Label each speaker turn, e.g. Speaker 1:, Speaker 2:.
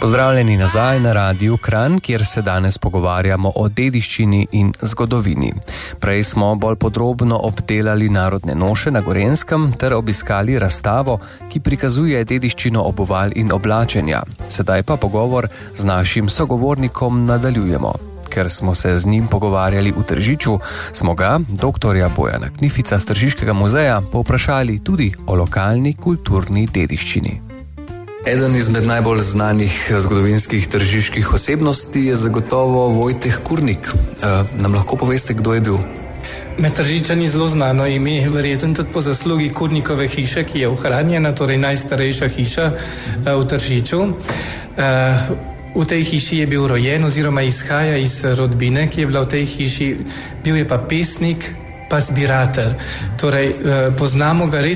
Speaker 1: Pozdravljeni nazaj na Radiu Kranj, kjer se danes pogovarjamo o dediščini in zgodovini. Prej smo bolj podrobno obdelali narodne noše na Gorenjskem ter obiskali razstavo, ki prikazuje dediščino obuval in oblačenja. Sedaj pa pogovor z našim sogovornikom nadaljujemo. Ker smo se z njim pogovarjali v Tržiču, smo ga, doktorja Bojana Knifica z Tržiškega muzeja, povprašali tudi o lokalni kulturni dediščini. Eden izmed najbolj znanih zgodovinskih tržiških osebnosti je zagotovo Vojteh Kurnik. Nam lahko poveste, kdo je bil?
Speaker 2: Med Tržičani zelo znano ime, verjetno tudi po zaslugi Kurnikove hiše, ki je ohranjena, torej najstarejša hiša v Tržiču. V tej hiši je bil rojen oziroma izhaja iz rodbine, ki je bila v tej hiši. Bil je pa pesnik, pa zbiratelj. Torej, poznamo ga res